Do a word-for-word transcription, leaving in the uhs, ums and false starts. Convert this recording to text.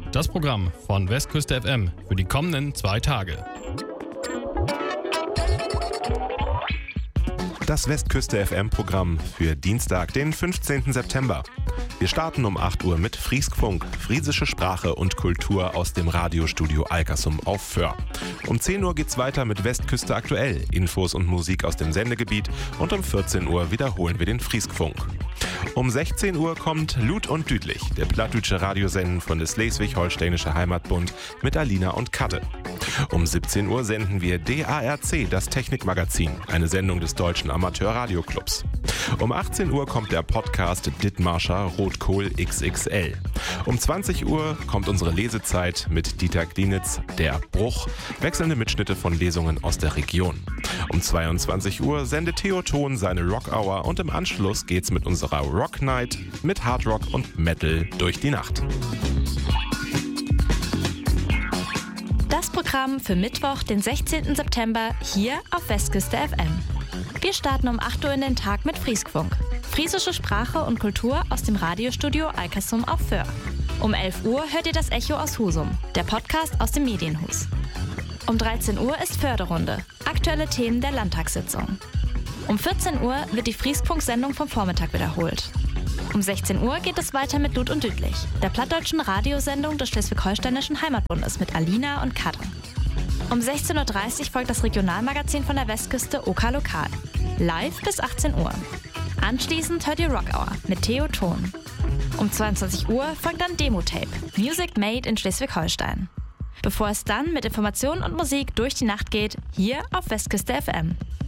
Das Programm von Westküste F M für die kommenden zwei Tage. Das Westküste F M-Programm für Dienstag, den fünfzehnten September. Wir starten um acht Uhr mit Frieskfunk, friesische Sprache und Kultur aus dem Radiostudio Alkersum auf Föhr. Um zehn Uhr geht's weiter mit Westküste aktuell, Infos und Musik aus dem Sendegebiet, und um vierzehn Uhr wiederholen wir den Frieskfunk. Um sechzehn Uhr kommt Lut und Düdlich, der plattdeutsche Radiosenden von der Schleswig-Holsteinische Heimatbund mit Alina und Katte. Um siebzehn Uhr senden wir D A R C, das Technikmagazin, eine Sendung des Deutschen Amateur-Radioclubs. Um achtzehn Uhr kommt der Podcast Dithmarscher Rotkohl X X L. Um zwanzig Uhr kommt unsere Lesezeit mit Dieter Klinitz, Der Bruch, wechselnde Mitschnitte von Lesungen aus der Region. Um zweiundzwanzig Uhr sendet Theo Ton seine Rock Hour und im Anschluss geht's mit unserer Rock Night mit Hard Rock und Metal durch die Nacht. Das Programm für Mittwoch, den sechzehnten September, hier auf Westküste F M. Wir starten um acht Uhr in den Tag mit Frieskfunk, friesische Sprache und Kultur aus dem Radiostudio Alkersum auf Föhr. Um elf Uhr hört ihr das Echo aus Husum, der Podcast aus dem Medienhus. Um dreizehn Uhr ist Förderrunde, aktuelle Themen der Landtagssitzung. Um vierzehn Uhr wird die Frieskfunk-Sendung vom Vormittag wiederholt. Um sechzehn Uhr geht es weiter mit Lut und Düdlich, der plattdeutschen Radiosendung des Schleswig-Holsteinischen Heimatbundes mit Alina und Katte. Um sechzehn Uhr dreißig folgt das Regionalmagazin von der Westküste OK Lokal. Live bis achtzehn Uhr. Anschließend hört ihr Rock Hour mit Theo Ton. Um zweiundzwanzig Uhr folgt dann Demo-Tape, Music Made in Schleswig-Holstein. Bevor es dann mit Informationen und Musik durch die Nacht geht, hier auf Westküste F M.